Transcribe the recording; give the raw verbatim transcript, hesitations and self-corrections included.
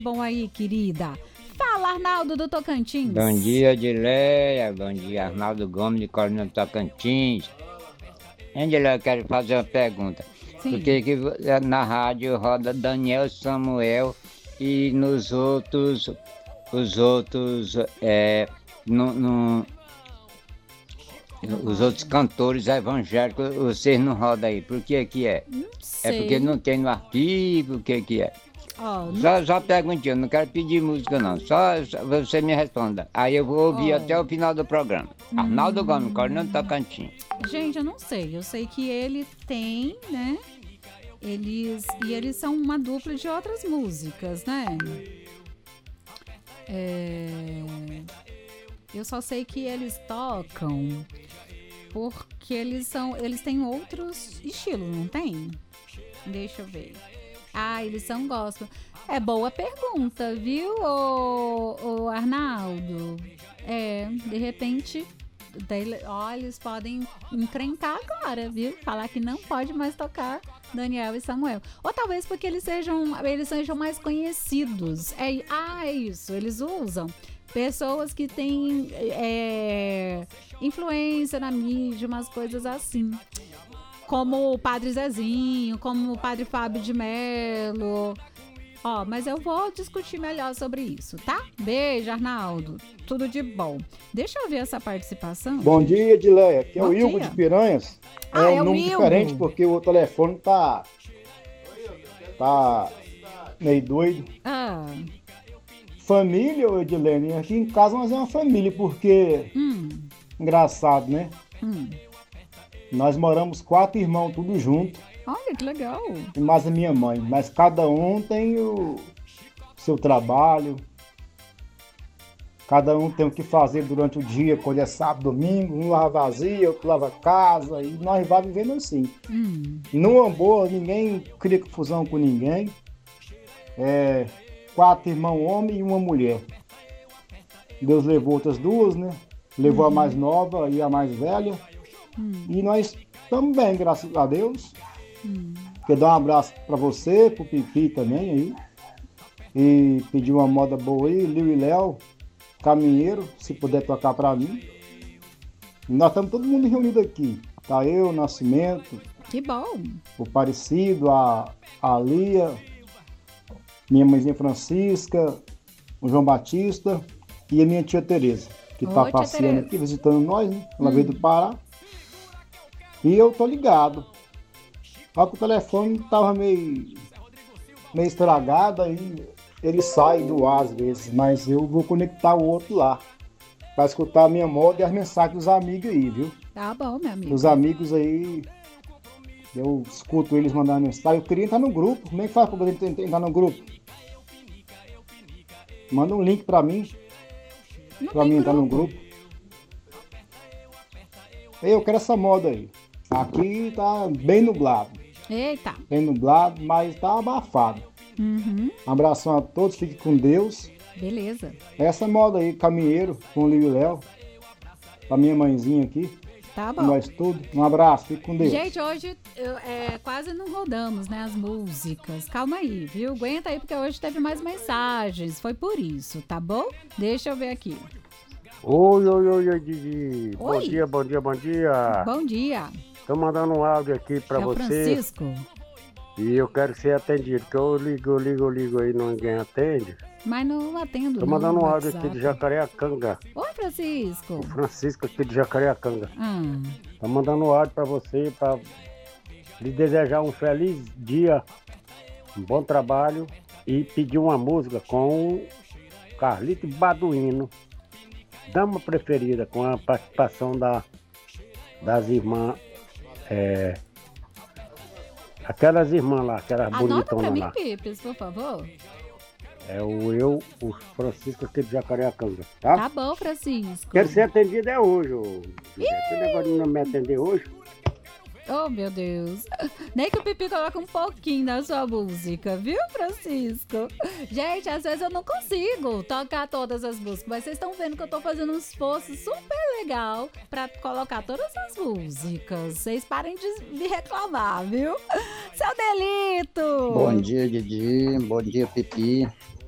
Bom aí, querida. Fala, Arnaldo do Tocantins. Bom dia, Dileia. Bom dia, Arnaldo Gomes de Coronel Tocantins. Angela, eu quero fazer uma pergunta. Sim. Por que que na rádio roda Daniel Samuel e nos outros, os outros, é, no, no, os outros cantores evangélicos, vocês não rodam aí? Por que que é? Não É sei. porque não tem no arquivo, o que que é? Ó, Só, só perguntinha, não quero pedir música não, só, só você me responda. Aí eu vou ouvir Oh. até o final do programa. Arnaldo Gomes, Coronel Tocantins. gente, eu não sei. Eu sei que ele tem, né? Eles e eles são uma dupla de outras músicas, né? É, eu só sei que eles tocam porque eles são, eles têm outros estilos, não tem? Deixa eu ver. Ah, eles são gospel. É boa pergunta, viu, ô, ô Arnaldo? É, de repente, daí, ó, eles podem encrencar agora, viu? Falar que não pode mais tocar Daniel e Samuel. Ou talvez porque eles sejam, eles sejam mais conhecidos. É, ah, é isso, eles usam pessoas que têm é, influência na mídia, umas coisas assim. Como o Padre Zezinho, como o Padre Fábio de Mello. Ó, mas eu vou discutir melhor sobre isso, tá? Beijo, Arnaldo. Tudo de bom. Deixa eu ver essa participação. Bom dia, Edileia. Aqui é Bom o Ilgo dia. de Piranhas. Ah, é é um o número Ilgo. diferente porque o telefone tá. tá meio doido. Ah, Família, ô Edilene, aqui em casa nós é uma família, porque. hum, Engraçado, né? hum. Nós moramos quatro irmãos, tudo junto, Olha que legal. e mais a minha mãe. Mas cada um tem o seu trabalho. Cada um tem o que fazer durante o dia, quando é sábado, domingo, um lava vazia, outro lava casa, e nós vamos vivendo assim. Hum, Numa boa, ninguém cria confusão com ninguém. É, quatro irmãos homem e uma mulher. Deus levou outras duas, né? Levou a mais nova e a mais velha. hum, E nós estamos bem, graças a Deus. hum. Quero dar um abraço para você, pro Pipi também aí. E pedir uma moda boa aí, Liu e Léo, caminheiro, se puder tocar para mim. Nós estamos todo mundo reunido aqui. Tá eu, Nascimento, Que bom. o Parecido, a, a Lia, minha mãezinha Francisca, o João Batista e a minha tia Tereza, que Oi, tá tia passeando Tereza. aqui, visitando nós, né? Ela Hum. veio do Pará. E eu tô ligado. Só que o telefone tava meio, meio estragado, aí ele sai do ar às vezes, mas eu vou conectar o outro lá. Pra escutar a minha moda e as mensagens dos amigos aí, viu? Tá bom, meu amigo. Os amigos aí, eu escuto eles mandando mensagem. Eu queria entrar no grupo. Como é que faz pra poder ent- entrar no grupo? Manda um link pra mim, Não pra tem mim entrar no grupo. grupo. Eu quero essa moda aí. Aqui tá bem nublado. Eita. Bem nublado, mas tá abafado. Uhum. Um abração a todos, fiquem com Deus. Beleza. Essa moda aí, caminheiro, com o Liu e Léo. Pra minha mãezinha aqui, Tá com bom. nós tudo. Um abraço, fique com Deus. Gente, hoje eu, é, quase não rodamos, né, as músicas. Calma aí, viu? Aguenta aí, porque hoje teve mais mensagens. Foi por isso, tá bom? Deixa eu ver aqui. Oi, oi, oi, oi, Didi. Bom Oi. dia, bom dia, bom dia. Bom dia. Tô mandando um áudio aqui pra é o você Francisco. e eu quero ser atendido, que eu ligo, eu ligo, eu ligo aí e ninguém atende. Mas não atendo. Tô não, mandando um no áudio aqui WhatsApp. de Jacareacanga. Oi, Francisco. Francisco aqui de Jacareacanga. Ah, Tô mandando um áudio pra você, pra lhe desejar um feliz dia, um bom trabalho e pedir uma música com o Carlito Baduino, Dama Preferida, com a participação da, das irmãs, é, aquelas irmãs lá, aquelas anota pra bonitonas mim, lá. Pipes, por favor. É o eu, o Francisco aqui de Jacareacanga, tá? Tá bom, Francisco. Quero ser atendido é hoje, ô. Esse negócio de não me atender hoje. Oh, meu Deus. Nem que o Pipi coloque um pouquinho na sua música, viu, Francisco? Gente, às vezes eu não consigo tocar todas as músicas, mas vocês estão vendo que eu tô fazendo um esforço super legal pra colocar todas as músicas. Vocês parem de me reclamar, viu? Seu delito! Bom dia, Didi. Bom dia, Pipi.